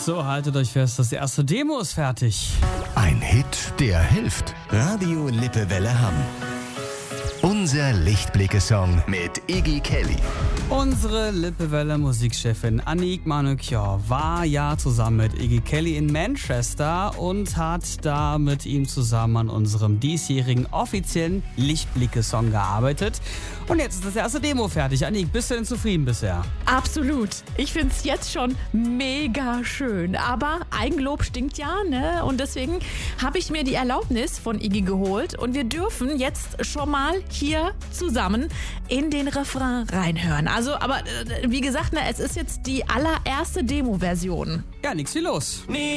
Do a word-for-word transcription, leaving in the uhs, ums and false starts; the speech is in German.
So, haltet euch fest, das erste Demo ist fertig. Ein Hit, der hilft. Radio Lippewelle Hamm. Unser Lichtblicke-Song mit Iggy Kelly. Unsere Lippewelle Musikchefin Annick Manoukian war ja zusammen mit Iggy Kelly in Manchester und hat da mit ihm zusammen an unserem diesjährigen offiziellen Lichtblicke-Song gearbeitet. Und jetzt ist das erste Demo fertig. Annick, bist du denn zufrieden bisher? Absolut. Ich finde es jetzt schon mega schön. Aber Eigenlob stinkt ja, ne? Und deswegen habe ich mir die Erlaubnis von Iggy geholt. Und wir dürfen jetzt schon mal hier zusammen in den Refrain reinhören. Also, aber äh, wie gesagt, ne, es ist jetzt die allererste Demo-Version. Ja, nix wie los. Nie